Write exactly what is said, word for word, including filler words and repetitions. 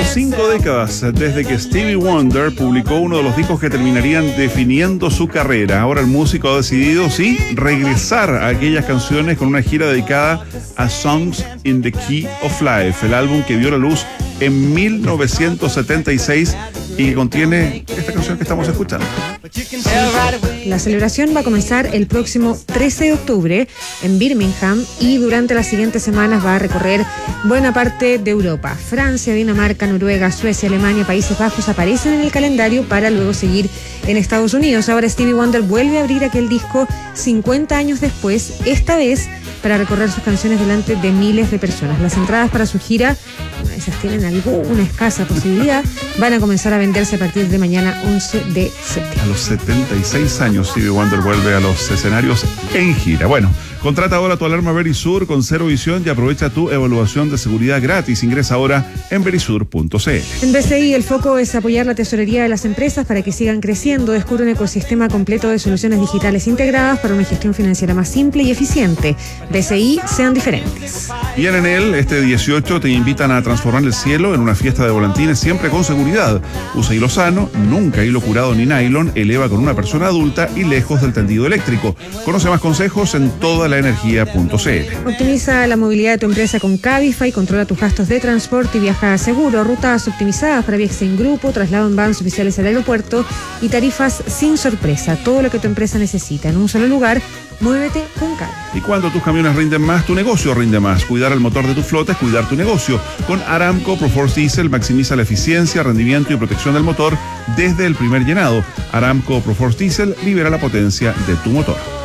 cinco décadas desde que Stevie Wonder publicó uno de los discos que terminarían definiendo su carrera. Ahora el músico ha decidido, sí, regresar a aquellas canciones con una gira dedicada a Songs in the Key of Life, el álbum que vio la luz en mil novecientos setenta y seis y que contiene esta canción que estamos escuchando. La celebración va a comenzar el próximo trece de octubre en Birmingham y durante las siguientes semanas va a recorrer buena parte de Europa. Francia, Dinamarca, Noruega, Suecia, Alemania, Países Bajos aparecen en el calendario para luego seguir en Estados Unidos. Ahora Stevie Wonder vuelve a abrir aquel disco cincuenta años después, esta vez para recorrer sus canciones delante de miles de personas. Las entradas para su gira, bueno, esas tienen alguna escasa posibilidad, van a comenzar a venderse a partir de mañana once de septiembre. A los setenta y seis años Stevie Wonder vuelve a los escenarios en gira. Bueno, contrata ahora tu alarma Verisur con cero visión y aprovecha tu evaluación de seguridad gratis. Ingresa ahora en verisur punto c l. En B C I el foco es apoyar la tesorería de las empresas para que sigan creciendo. Descubre un ecosistema completo de soluciones digitales integradas para una gestión financiera más simple y eficiente. B C I, sean diferentes. Y en Enel, este dieciocho te invitan a transformar el cielo en una fiesta de volantines siempre con seguridad. Usa hilo sano, nunca hilo curado ni nylon, eleva con una persona adulta y lejos del tendido eléctrico. Conoce más consejos en toda la energía punto c l. Optimiza la movilidad de tu empresa con Cabify, controla tus gastos de transporte y viaja seguro. Rutas optimizadas para viajes en grupo, traslado en vans oficiales al aeropuerto y tarifas sin sorpresa. Todo lo que tu empresa necesita en un solo lugar. Muévete con Cabify. Y cuando tus camiones rinden más, tu negocio rinde más. Cuidar el motor de tu flota es cuidar tu negocio. Con Aramco Proforce Diesel maximiza la eficiencia, rendimiento y protección del motor desde el primer llenado. Aramco Proforce Diesel libera la potencia de tu motor.